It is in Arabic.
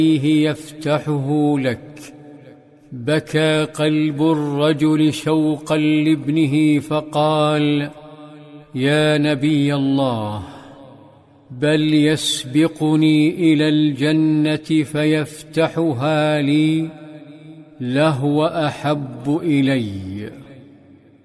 يفتحه لك. بكى قلب الرجل شوقا لابنه فقال: يا نبي الله، بل يسبقني إلى الجنة فيفتحها لي، لهو أحب إلي.